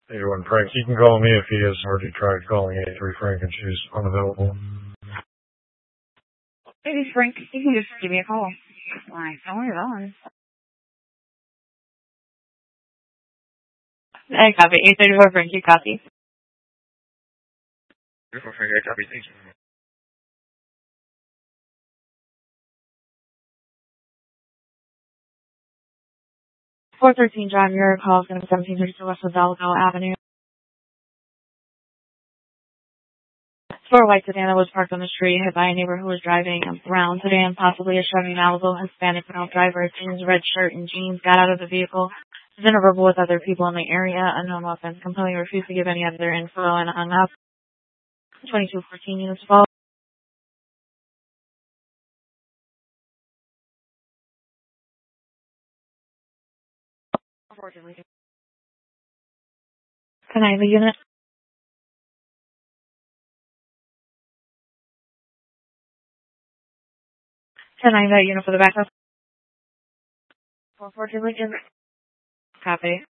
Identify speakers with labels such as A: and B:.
A: 81 Frank. You can call me if he has already tried calling 83 Frank and she's unavailable.
B: Maybe Frank, you can just give me a call. Why? Don't worry about it. I copy. 834 Frank, you copy.
A: 34 Frank, I copy. Thank you.
B: 413 John, your call is going to be 1732 West of Delgado Avenue. 4 white sedan was parked on the street, hit by a neighbor who was driving a brown sedan, possibly a Chevy Malibu. Hispanic male driver, jeans, red shirt, and jeans, got out of the vehicle. Was in a verbal with other people in the area. Unknown offense. Completely refused to give any other info and hung up. 2214 units fall. Can I have the unit? Can I have that unit for the backup? 414 Lincoln. Copy.